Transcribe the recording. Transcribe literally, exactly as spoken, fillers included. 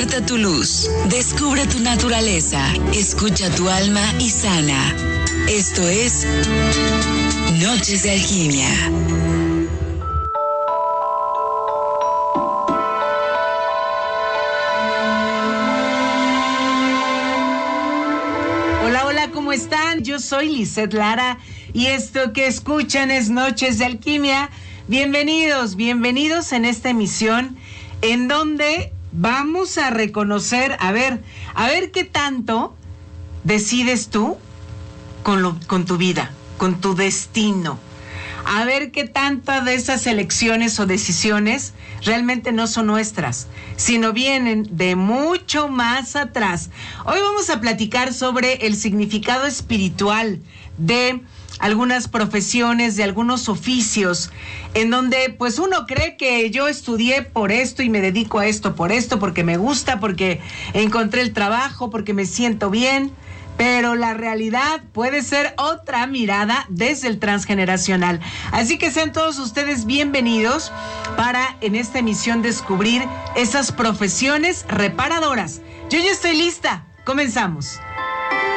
Despierta tu luz, descubre tu naturaleza, escucha tu alma y sana. Esto es Noches de Alquimia. Hola, hola, ¿cómo están? Yo soy Lizeth Lara y esto que escuchan es Noches de Alquimia. Bienvenidos, bienvenidos en esta emisión en donde vamos a reconocer, a ver, a ver qué tanto decides tú con, lo, con tu vida, con tu destino. A ver qué tantas de esas elecciones o decisiones realmente no son nuestras, sino vienen de mucho más atrás. Hoy vamos a platicar sobre el significado espiritual de algunas profesiones, de algunos oficios, en donde pues uno cree que yo estudié por esto y me dedico a esto por esto, porque me gusta, porque encontré el trabajo, porque me siento bien. Pero la realidad puede ser otra mirada desde el transgeneracional. Así que sean todos ustedes bienvenidos para en esta emisión descubrir esas profesiones reparadoras. Yo ya estoy lista. Comenzamos.